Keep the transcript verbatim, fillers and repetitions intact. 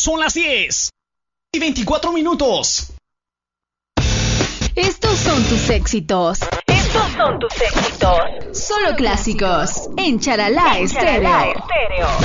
Son las diez y veinticuatro minutos. Estos son tus éxitos. Estos son tus éxitos. Solo clásicos en Charalá Estéreo. Estéreo.